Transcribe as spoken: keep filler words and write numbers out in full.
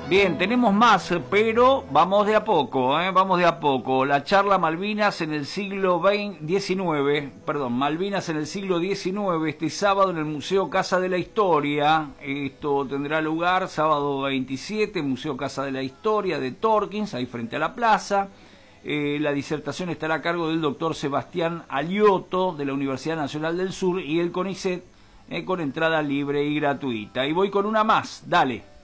Bien, tenemos más, pero vamos de a poco, ¿eh? Vamos de a poco. La charla Malvinas en el siglo diecinueve, perdón, Malvinas en el siglo diecinueve, este sábado en el Museo Casa de la Historia. Esto tendrá lugar sábado veintisiete, Museo Casa de la Historia de Torkins, ahí frente a la plaza. Eh, la disertación estará a cargo del doctor Sebastián Alioto, de la Universidad Nacional del Sur, y el CONICET, eh, con entrada libre y gratuita. Y voy con una más, dale.